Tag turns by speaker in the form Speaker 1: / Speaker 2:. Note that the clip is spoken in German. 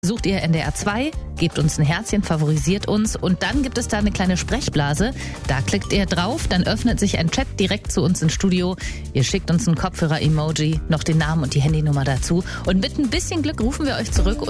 Speaker 1: Sucht ihr NDR 2, gebt uns ein Herzchen, favorisiert uns und dann gibt es da eine kleine Sprechblase. Da klickt ihr drauf, dann öffnet sich ein Chat direkt zu uns ins Studio. Ihr schickt uns ein Kopfhörer-Emoji, noch den Namen und die Handynummer dazu und mit ein bisschen Glück rufen wir euch zurück.